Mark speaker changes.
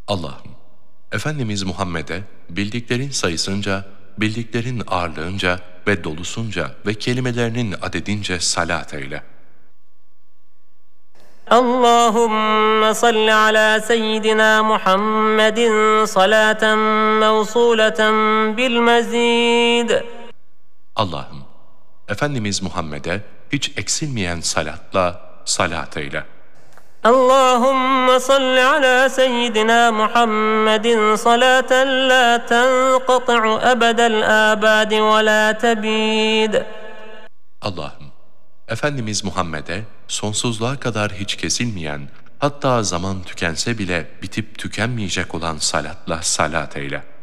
Speaker 1: Allah'ım, Efendimiz Muhammed'e bildiklerin sayısınca, bildiklerin ağırlığınca ve dolusunca ve kelimelerinin adedince salat eyle.
Speaker 2: اللهم صل على سيدنا محمد صلاة موصولة بالمزيد.
Speaker 1: Allah'ım, Efendimiz Muhammed'e hiç eksilmeyen salatla salat eyle.
Speaker 2: اللهم صل على سيدنا محمد صلاة لا تنقطع أبد الآباد ولا تبيد.
Speaker 1: Allah'ım, Efendimiz Muhammed'e sonsuzluğa kadar hiç kesilmeyen, hatta zaman tükense bile bitip tükenmeyecek olan salatla salat eyle.